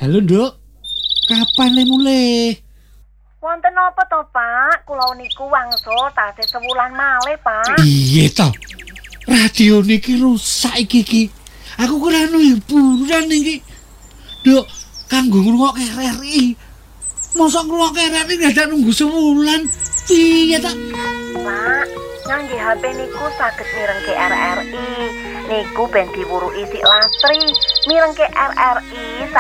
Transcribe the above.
Halo, Nduk. Kapan le mulih? Wonten apa to, Pak? Kula niku wangsul tasih sewulan malih, Pak. Piye to? Radio niki rusak iki. Aku kira anu hiburan iki. Nduk, kanggo ngrungokke RRI. Mosok ngrungokke RRI dadak nunggu sewulan. Piye ta? Pak, ngangge HP niku saged mirengke RRI. Niku ben diwuruki si Lastri. Mirengke RRI